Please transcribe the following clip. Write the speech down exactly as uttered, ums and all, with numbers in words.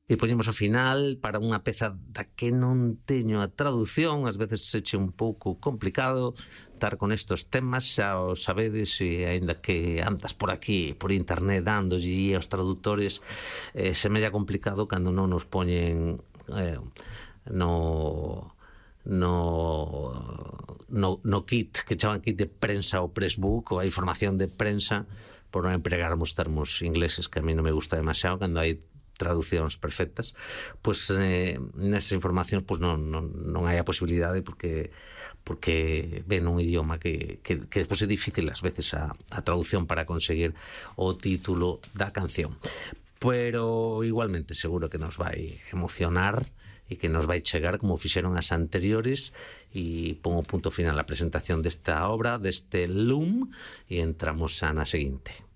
E poñemos ao final para unha peza da que non teño a traducción, ás veces se che un pouco complicado estar con estos temas, xa o sabedes, e aínda que andas por aquí, por internet, dándolle aos traductores, eh, semella complicado cando non nos poñen eh, no... no no, no kit, que chaman kit de prensa ou pressbook, ou a información de prensa, por non empregarmos termos ingleses, que a mí non me gusta demasiado cando hai traducións perfectas, pois eh, nesas informacións pois non, non, non hai a posibilidade, porque porque ven un idioma que, que, que despois é difícil ás veces a, a traducción para conseguir o título da canción, pero igualmente seguro que nos vai emocionar e que nos vai chegar como fixeron as anteriores, e pongo punto final a presentación desta obra, deste Loom, e entramos a na seguinte.